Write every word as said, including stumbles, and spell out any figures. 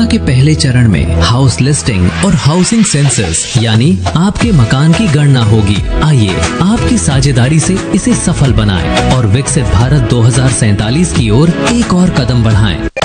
के पहले चरण में हाउस लिस्टिंग और हाउसिंग सेंसस यानी आपके मकान की गणना होगी। आइए आपकी साझेदारी से इसे सफल बनाएं और विकसित भारत दो हज़ार सैंतालीस की ओर एक और कदम बढ़ाएं।